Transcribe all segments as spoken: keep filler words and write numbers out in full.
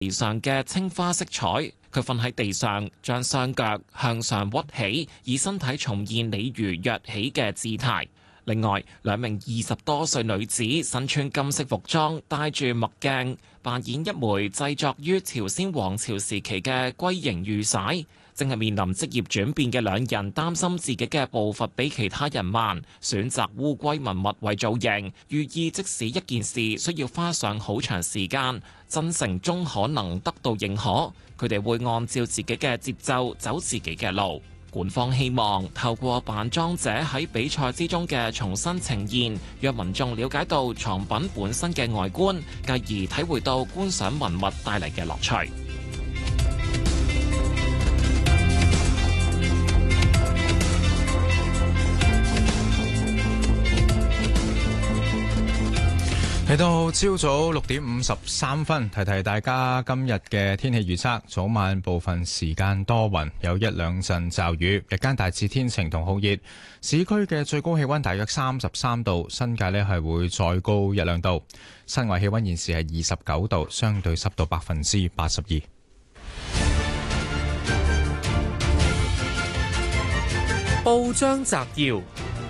地上嘅青花色彩。佢瞓喺地上，將雙腳向上屈起，以身體重現鯉魚躍起嘅姿態。另外，兩名二十多歲女子身穿金色服裝，戴住墨鏡，扮演一枚製作於朝鮮王朝時期嘅龜形玉璽。正係面臨職業轉變嘅兩人擔心自己嘅步伐比其他人慢，選擇烏龜文物為造型，寓意即使一件事需要花上好長時間，真誠終可能得到認可。佢哋會按照自己嘅節奏走自己嘅路。館方希望透過扮裝者喺比賽之中嘅重新呈現，讓民眾了解到藏品本身嘅外觀，繼而體會到觀賞文物帶嚟嘅樂趣。 嚟到朝早六點五十三分，提提大家今日嘅天氣預測。早晚部分時間多雲，有一兩陣驟雨，日間大致天晴同酷熱。市區嘅最高氣溫大約三十三度，新界呢係會再高一兩度。室外氣溫現時係二十九度，相對濕度百分之八十二。 報章摘要，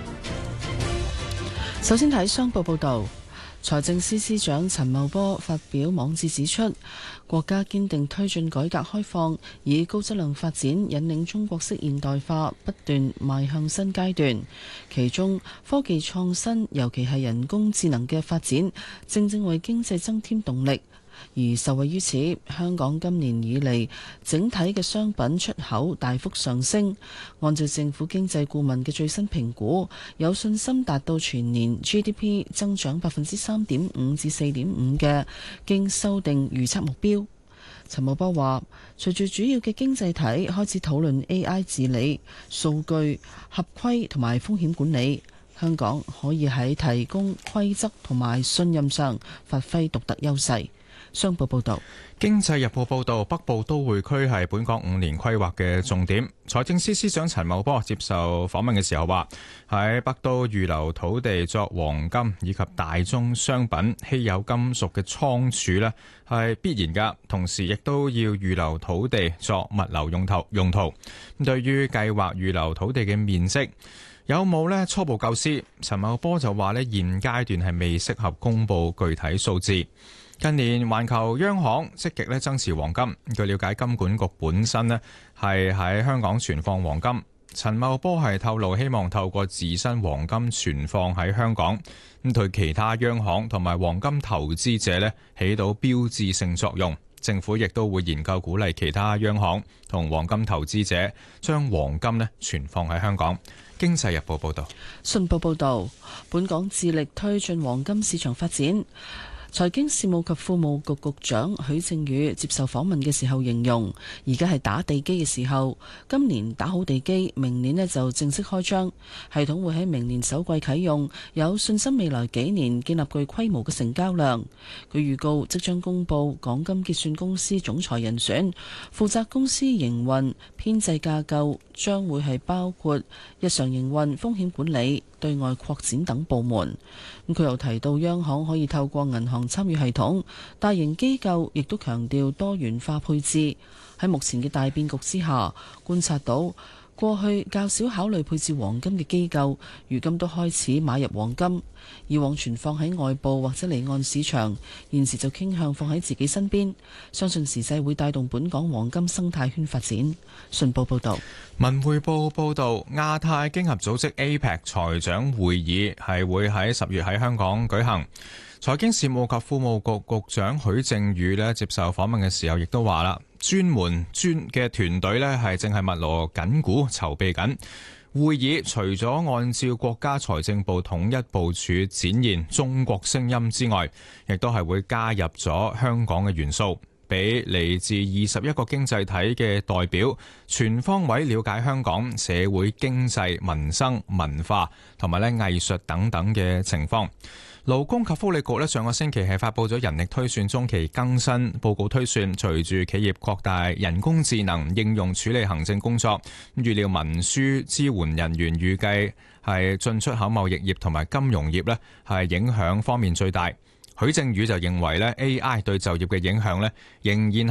首先睇商報報道。財政司司長陳茂波發表網誌指出，國家堅定推進改革開放，以高質量發展引領中國式現代化不斷邁向新階段。其中科技創新，尤其係人工智能嘅發展，正正為經濟增添動力。而受惠於此，香港今年以嚟整體嘅商品出口大幅上升。按照政府經濟顧問嘅最新評估，有信心達到全年 G D P 增長百分之三點五至四點五嘅經修訂預測目標。陳茂波話，隨住主要嘅經濟體開始討論 A I 治理、數據合規同埋風險管理，香港可以喺提供規則同埋信任上發揮獨特優勢。商報報道， 經濟日報報道，北部都會區係本港五年規劃嘅重點。財政司司長陳茂波接受訪問嘅時候話，喺北都預留土地作黃金以及大宗商品、稀有金屬嘅倉儲呢係必然㗎，同時亦都要預留土地作物流用途用途。對於計劃預留土地嘅面積有冇呢初步構思，陳茂波就話呢現階段係未適合公布具體數字。近年環球央行積極咧增持黃金，據了解金管局本身咧係喺香港存放黃金。陳茂波係透露希望透過自身黃金存放喺香港，咁對其他央行同埋黃金投資者咧起到標誌性作用。政府亦都會研究鼓勵其他央行同黃金投資者將黃金咧存放喺香港。經濟日報報道， 信報報道，本港致力推進黃金市場發展。財經事務及庫務局局長許正宇接受訪問嘅時候形容，而家係打地基嘅時候，今年打好地基，明年呢就正式開張，系統會喺明年首季啟用，有信心未來幾年建立具規模嘅成交量。佢預告即將公布港金結算公司總裁人選，負責公司營運編制架構將會係包括日常營運、風險管理、對外擴展等部門。咁佢又提到，央行可以透過銀行參與系統，大型機構亦都強調多元化配置。喺目前嘅大變局之下，觀察到過去較少考慮配置黃金嘅機構，如今都開始買入黃金。以往存放喺外部或者離岸市場，現時就傾向放喺自己身邊。相信時勢會帶動本港黃金生態圈發展。信報報道。 文匯報報道，亞太經合組織 A P E C 財長會議係會喺十月喺香港舉行。財經事務及庫務局局長許正宇咧接受訪問嘅時候，亦都話啦，專門專嘅團隊咧係正係密鑼緊鼓籌備緊會議，除咗按照國家財政部統一部署展現中國聲音之外，亦都係會加入咗香港嘅元素，俾嚟自二十一個經濟體嘅代表全方位了解香港社會經濟民生文化同埋咧藝術等等嘅情況。勞工及福利局咧上個星期係發佈咗人力推算中期更新報告，推算隨住企業擴大人工智能應用處理行政工作，預料文書支援人員預計係進出口貿易業同埋金融業咧係影響方面最大。 許正宇就認為咧 A I 對就業嘅影響咧仍然